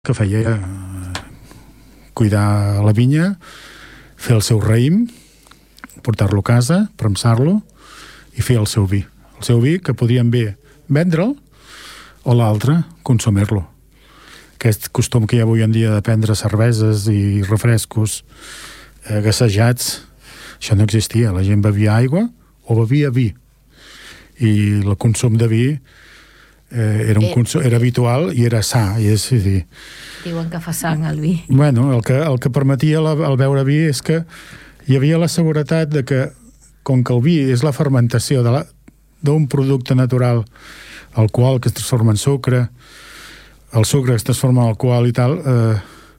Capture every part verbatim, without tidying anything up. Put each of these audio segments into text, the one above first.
que feia eh, cuidar la vinya, fer el seu raïm, portar-lo a casa, premsar-lo i fer el seu vi. El seu vi que podien bé vendre'l o l'altre, consumir-lo. Aquest costum que hi ha avui en dia de prendre cerveses i refrescos eh, gassejats, això no existia. La gent bevia aigua o bevia vi. I el consum de vi eh, era, un Eh, consum, era habitual i era sa. I és, és dir, Diuen que fa sang el vi. bueno, el que, el que permetia la, el beure vi és que hi havia la seguretat de que, com que el vi és la fermentació de la, d'un producte natural, alcohol que es transforma en sucre, el sucre es transforma en alcohol i tal, eh,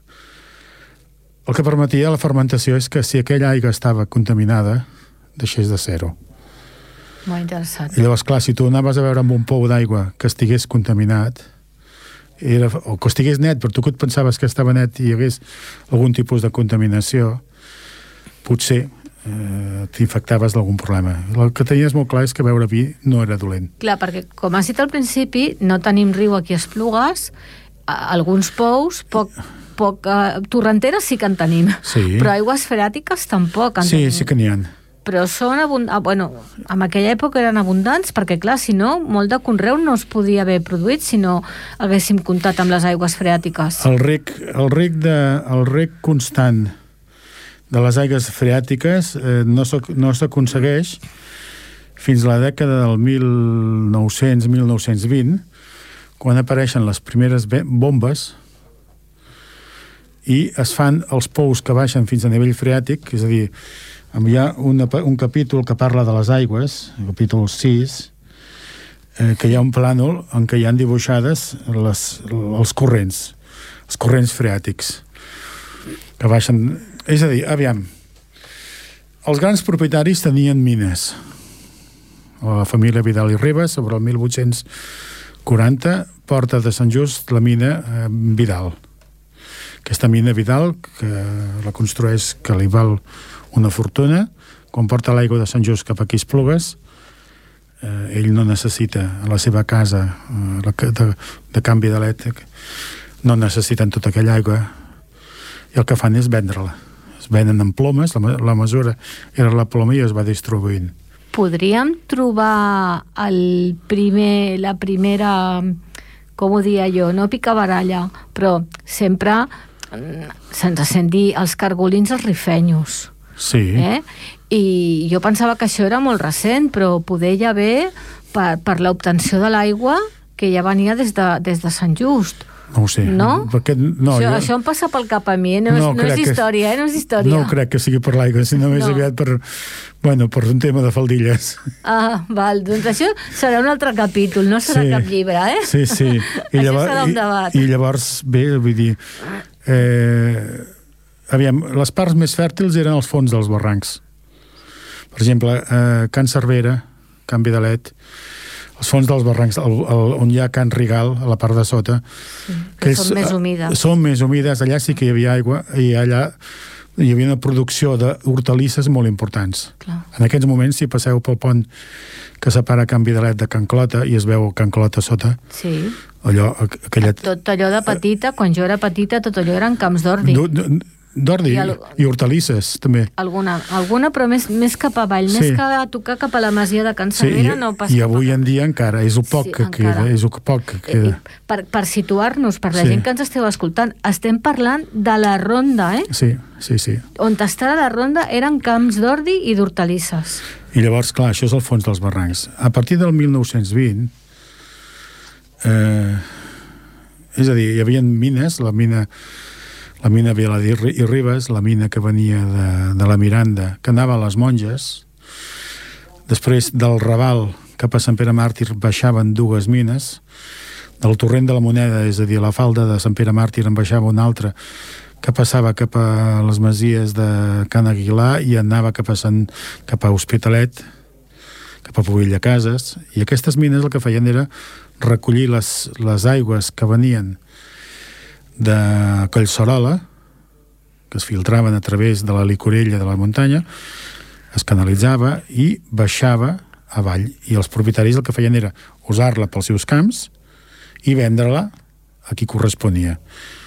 el que permetia la fermentació és que si aquella aigua estava contaminada, deixés de ser-ho. Molt interessant. I llavors, clar, si tu anaves a veure amb un pou d'aigua que estigués contaminat, era, o que estigués net, però tu que et pensaves que estava net i hi hagués algun tipus de contaminació, potser eh, t'infectaves d'algun problema. El que tenies molt clar és que beure vi no era dolent. Clar, perquè, com has dit al principi, no tenim riu aquí a Esplugues, a- alguns pous, poc, poc, uh, torrenteres sí que en tenim, Sí. però aigües freàtiques tampoc en Sí, tenim. sí que n'hi ha. Però són abundants, bueno, en aquella època eren abundants, perquè clar, si no, molt de conreu no es podia haver produït si no haguéssim comptat amb les aigües freàtiques. El rec, el rec, de, el rec constant de les aigües freàtiques eh, no s'ac- no s'aconsegueix fins a la dècada del mil nou-cents mil nou-cents vint, quan apareixen les primeres be- bombes i es fan els pous que baixen fins a nivell freàtic, és a dir, hi ha una, un capítol que parla de les aigües, el capítol sis, eh, que hi ha un plànol en què hi han dibuixades les, els corrents, els corrents freàtics, que baixen... És a dir, aviam, els grans propietaris tenien mines. La família Vidal i Ribas, sobre el mil vuit-cents quaranta, porta de Sant Just la mina eh, Vidal. Aquesta mina Vidal, que la construeix, que li val una fortuna, quan porta l'aigua de Sant Just cap aquí a Esplugues, eh, ell no necessita a la seva casa eh, de, de canvi d'elèctric, no necessiten tota aquella aigua, i el que fan és vendre-la. Es venen en plomes, la, la mesura era la ploma i es va distribuint. Podríem trobar el primer, la primera, com ho dia jo, no picabaralla, però sempre mm, se'ns sent dir els cargolins als rifenyos. Sí. Eh? I jo pensava que això era molt recent, però poder ja ve per, per l'obtenció de l'aigua que ja venia des de, des de Sant Just. No ho sé. No? Perquè, no, això, jo, això em passa pel cap a mi, eh? no, No, és, no és crec que- història, eh? no és història. no crec que sigui per l'aigua, sinó més No. aviat per, bueno, per un tema de faldilles. Ah, val, doncs això serà un altre capítol, no serà Sí. cap llibre, eh? Sí, sí. Això serà un debat. I, I llavors, bé, vull dir... Eh, aviam, les parts més fèrtils eren els fons dels barrancs. Per exemple, eh, Can Cervera, Can Vidalet, els fons dels barrancs, el, el, on hi ha Can Rigal, a la part de sota, Sí, que ells, són més eh, humides. Són més humides, allà sí que hi havia aigua, i allà hi havia una producció d'hortalisses molt importants. Clar. En aquests moments, si passeu pel pont que separa Can Vidalet de Can Clota i es veu Can Clota sota, Sí. allò, aqu- aquella... Tot allò de petita, quan jo era petita, tot allò eren camps d'ordi. Du- du- D'ordi I i, el- i hortalisses, també. Alguna, alguna però més, més cap avall, Sí. més que a tocar cap a la masia de Can Sí, Cervera, i, no passa I cap avui a- en dia encara és el poc Sí, que encara. queda, és el poc que Eh, queda. per, per situar-nos, per la Sí. gent que ens esteu escoltant, estem parlant de la ronda, eh? Sí, sí, sí. On està la ronda eren camps d'ordi i d'hortalisses. I llavors, clar, això és el fons dels barrancs. A partir del mil nou-cents vint, eh, és a dir, hi havia mines, la mina la mina Viladir i Ribes, la mina que venia de, de la Miranda, que anava a les Monges. Després del Raval cap a Sant Pere Màrtir baixaven dues mines. Del torrent de la Moneda, és a dir, la falda de Sant Pere Màrtir en baixava una altra, que passava cap a les masies de Can Aguilar i anava cap a, Sant, cap a Hospitalet, cap a Pubill de Cases, i aquestes mines el que feien era recollir les, les aigües que venien de Collserola, que es filtraven a través de la licorella de la muntanya, es canalitzava i baixava avall. I els propietaris el que feien era usar-la pels seus camps i vendre-la a qui corresponia.